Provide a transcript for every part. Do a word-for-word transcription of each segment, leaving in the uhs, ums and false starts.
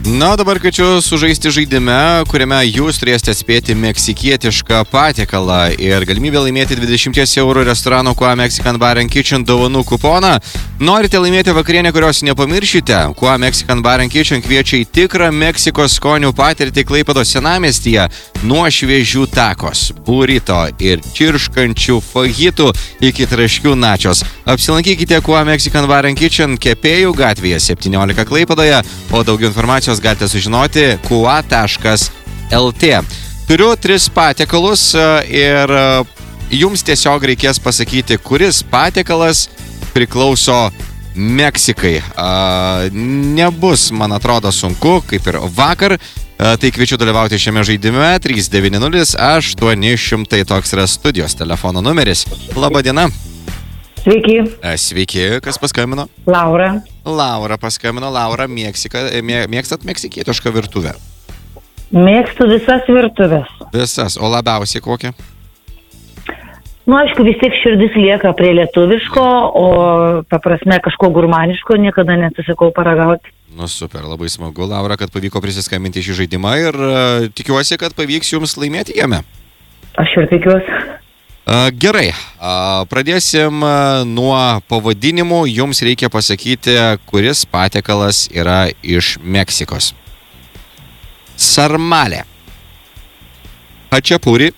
Na, dabar kviečiu sužaisti žaidime, kuriame jūs turėsite spėti meksikietišką patiekalą ir galimybę laimėti dvidešimt eurų restorano Kua Mexican Bar and Kitchen dovanų kuponą. Norite laimėti vakarienę, kurios nepamiršite? Kua Mexican Bar and Kitchen kviečia į tikrą Meksikos skonių patirtį Klaipėdos senamiestyje, nuo šviežių takos, burrito ir čirškančių fajitų iki traškių načios. Apsilankykite Kua Mexican Bar and Kitchen Kepėjų gatvėje septyniolika Klaipėdoje, o daugiau informacijos galite sužinoti kua taškas lt. Turiu tris patiekalus ir jums tiesiog reikės pasakyti, kuris patiekalas priklauso Meksikai. Nebus, man atrodo, sunku, kaip ir vakar. Tai kviečiu dalyvauti šiame žaidime. Trys devyni nulis aštuoni šimtai toks yra studijos telefono numeris. Labą dieną. Sveiki. Sveiki, kas paskambino? Laura. Laura paskambino. Laura, Meksika, mė, mėgstat meksikietišką virtuvę? Mėgstu visas virtuvės. Visas, o labiausiai kokią? Nu, aišku, vis tiek širdis lieka prie lietuviško, o ta prasme kažko gurmaniško niekada neatsisakau paragauti. Nu, super, labai smagu, Laura, kad pavyko prisiskambinti šį žaidimą ir uh, tikiuosi, kad pavyks jums laimėti jame. Aš ir tikiuosi. Gerai, pradėsim nuo pavadinimų. Jums reikia pasakyti, kuris patiekalas yra iš Meksikos. Sarmalė, hačapuri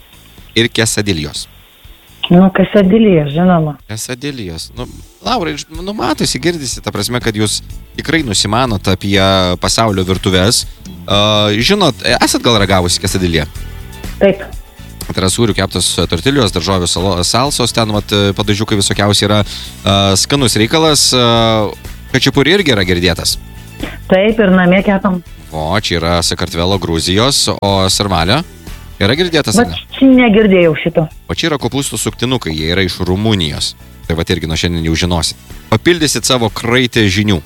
ir quesadillos. Nu, quesadillos, žinoma. Quesadillos. Nu, Laura, nu, matosi, girdisi, ta prasme, kad jūs tikrai nusimanot apie pasaulio virtuves. Uh, žinot, esat gal ragavusi quesadillią? Taip. Tai yra sūrių keptos tortilijos, daržovių salsos, ten vat, padažiukai visokiausiai yra uh, skanus reikalas. Uh, hačapuri irgi yra girdėtas. Taip, ir namie kepam. O, čia yra Sakartvelo, Gruzijos, o sarmalė yra girdėtas? Bet čia negirdėjau šito. O čia yra kopūstų suktinukai, jie yra iš Rumunijos. Tai vat irgi nuo šiandien jau žinosit. Papildysit savo kraitę žinių.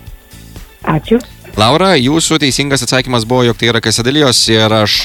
Ačiū. Laura, jūsų teisingas atsakymas buvo, jog tai yra quesadillos ir aš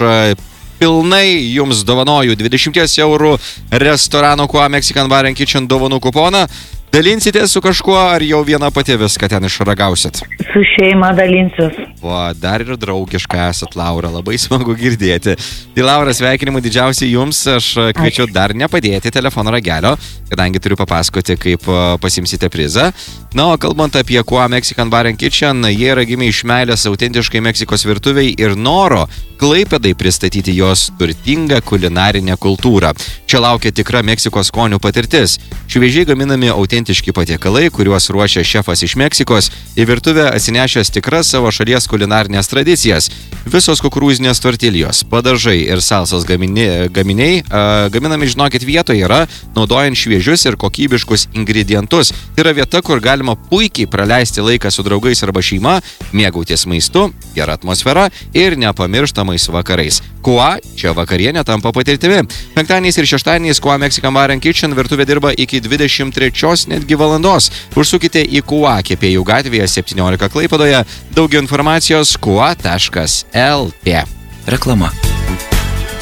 pilnai jums dovanoju dvidešimt eurų restorano Kua Mexican Bar and Kitchen dovanų kuponą. Dalinsitės su kažkuo, ar jau viena pati viską ten išragausit? Su šeima dalinsiuos. O, dar ir draugiška esat, Laura, labai smagu girdėti. Tai, Laura, sveikinimai didžiausiai jums, aš kviečiu dar nepadėti telefono ragelio, kadangi turiu papasakoti, kaip pasimsite prizą. Na, o kalbant apie Kua Mexican Bar and Kitchen, jie yra gimę iš meilės autentiškai Meksikos virtuviai ir noro Klaipėdai pristatyti jos turtingą kulinarinę kultūrą. Čia laukia tikra Meksikos skonių patirtis. Šviežiai gaminami autentiški patiekalai, kuriuos ruošia šefas iš Meksikos, į virtuvę atsinešęs tikras savo šalies kulinarinės tradicijas. Visos kukurūzinės tortilijos, padažai ir salsos gaminiai, gaminiai a, gaminami, žinokit, vietoje yra, naudojant šviežius ir kokybiškus ingredientus. Tai yra vieta, kur galima puikiai praleisti laiką su draugais arba šeima, mėgautis maistu, gera atmosfera ir nepamirštamais vakarais. Kua, čia vakarienė tampa patirtimi. Penktadieniais ir šeštadieniais Kua Mexican Bar and Kitchen virtuvė dirba iki dvidešimt trečios netgi valandos. Užsukite į Kua Kepėjų gatvėje septyniolika Klaipėdoje. Daugiau informacijos kua taškas lt. Reklama.